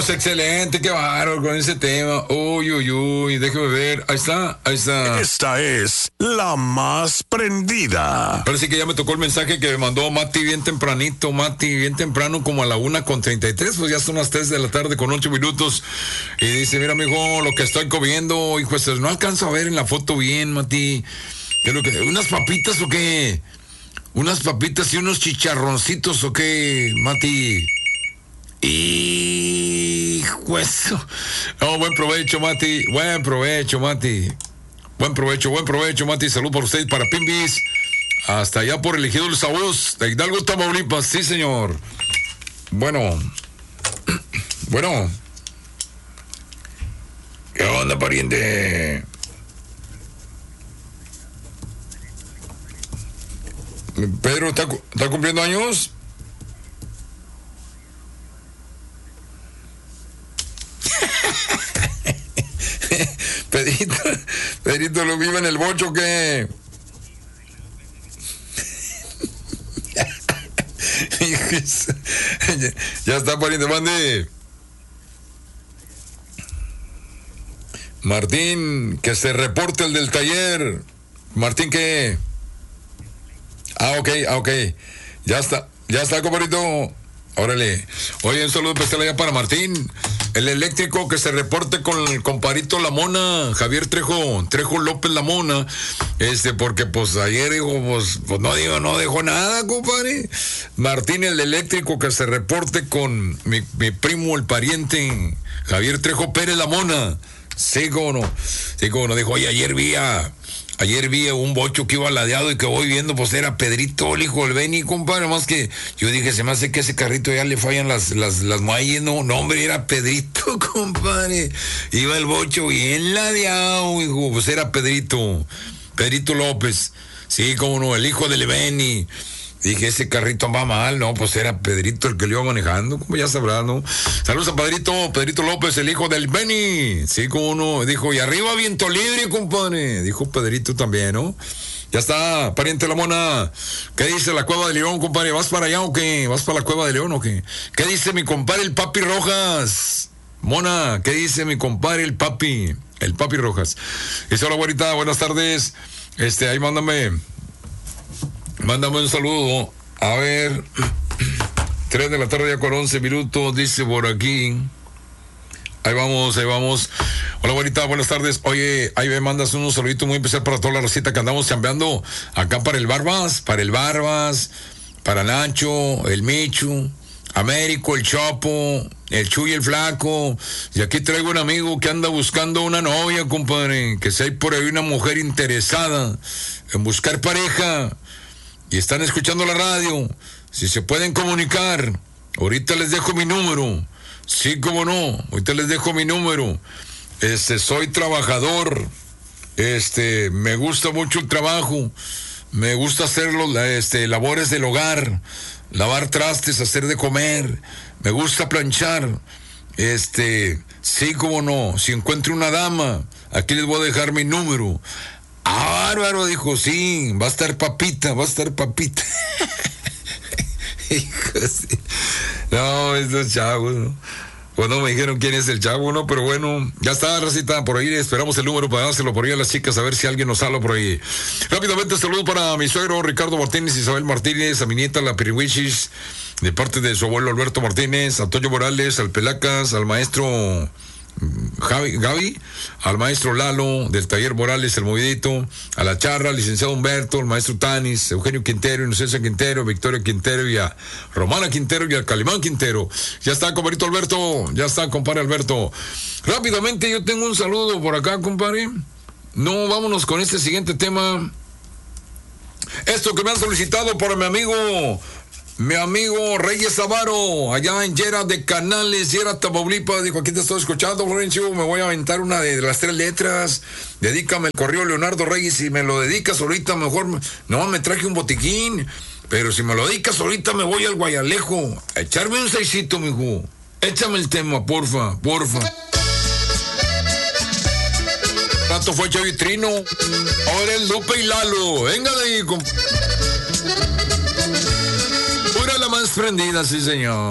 pues excelente, qué bárbaro con ese tema. Uy, uy, uy, déjeme ver. Ahí está. Esta es la más prendida. Parece que ya me tocó el mensaje que me mandó Mati bien tempranito. Mati bien temprano, como a la 1:33. Pues ya son las 3 de la tarde con 8 minutos. Y dice, mira, mijo, lo que estoy comiendo, hijo, no alcanzo a ver en la foto bien, Mati. ¿Unas papitas o qué? ¿Unas papitas y unos chicharroncitos o qué, Mati? Hijo eso. No, buen provecho, Mati. Buen provecho, Mati. Buen provecho, Mati. Salud por usted, para Pimbis. Hasta allá por el Ejido del Saúz, de Hidalgo, Tamaulipas. Sí, señor. Bueno. ¿Qué onda, pariente? Pedro, ¿está cumpliendo años? Pedrito, ¿lo vive en el bocho qué? Ya está, pariente, mande. Martín, que se reporte el del taller. Martín, ¿qué? Ok. Ya está, compadrito. Órale. Oye, un saludo especial allá para Martín, el eléctrico, que se reporte con el compadrito La Mona, Javier Trejo López La Mona, porque pues ayer digo, pues no dejó nada, compadre. Martín, el eléctrico, que se reporte con mi primo, el pariente, Javier Trejo Pérez La Mona. Sí, cómo no, dijo, oye, ayer vi un bocho que iba ladeado y que voy viendo, pues era Pedrito, el hijo del Beni, compadre, más que yo dije, se me hace que ese carrito ya le fallan las muelles, no, hombre, era Pedrito, compadre, iba el bocho bien ladeado, hijo, pues era Pedrito López, sí, cómo no, el hijo del Beni. Dije, ese carrito va mal, no, pues era Pedrito el que lo iba manejando, como ya sabrás, ¿no? Saludos a Pedrito López, el hijo del Beni. Sí, como no, dijo, y arriba viento libre, compadre. Dijo Pedrito también, ¿no? Ya está, pariente La Mona. ¿Qué dice la Cueva de León, compadre? ¿Vas para allá o qué? ¿Vas para la Cueva de León o qué? ¿Qué dice mi compadre el Papi Rojas? Mona, ¿qué dice mi compadre el Papi Rojas? Dice, hola, güerita, buenas tardes. Ahí mándame un saludo. A ver, 3 de la tarde ya con 11 minutos, dice por aquí. Ahí vamos. Hola, güerita, buenas tardes. Oye, ahí me mandas unos saluditos muy especial para toda la recita que andamos chambeando acá para el Barbas, para Nacho, el Michu, Américo, el Chapo, el Chuy, el Flaco. Y aquí traigo un amigo que anda buscando una novia, compadre, que si hay por ahí una mujer interesada en buscar pareja y están escuchando la radio, si se pueden comunicar, ahorita les dejo mi número. Sí, cómo no, ahorita les dejo mi número. Soy trabajador, me gusta mucho el trabajo, me gusta hacer labores del hogar, lavar trastes, hacer de comer, me gusta planchar. Sí, cómo no, si encuentro una dama, aquí les voy a dejar mi número. Bárbaro, dijo, sí, va a estar papita. No, estos chavos, ¿no? Pues no me dijeron quién es el chavo, ¿no? Pero bueno, ya está, racita, por ahí esperamos el número para dárselo por ahí a las chicas, a ver si alguien nos habla por ahí. Rápidamente, saludo para mi suegro Ricardo Martínez, Isabel Martínez, a mi nieta la Piriwichis, de parte de su abuelo Alberto Martínez, a Antonio Morales, al Pelacas, al maestro Gaby, al maestro Lalo del taller Morales, el Movidito, a la Charra, al licenciado Humberto, al maestro Tanis, Eugenio Quintero, Inocencia Quintero, Victoria Quintero y a Romana Quintero y al Calimán Quintero. Ya está, compadrito Alberto, ya está, compadre Alberto. Rápidamente, yo tengo un saludo por acá, compadre. No, vámonos con este siguiente tema. Esto que me han solicitado por mi amigo Reyes Zavaro, allá en Yera de Canales, Yera, Tamaulipas. Dijo, aquí te estoy escuchando, Florencio, me voy a aventar una de las 3 letras. Dedícame el correo Leonardo Reyes. Si me lo dedicas ahorita, mejor, no, me traje un botiquín, pero si me lo dedicas ahorita me voy al Guayalejo a echarme un 6, mijo. Échame el tema, porfa. Tanto fue Chavitrino, ahora el Lupe y Lalo. Venga de ahí, la más prendida, sí, señor.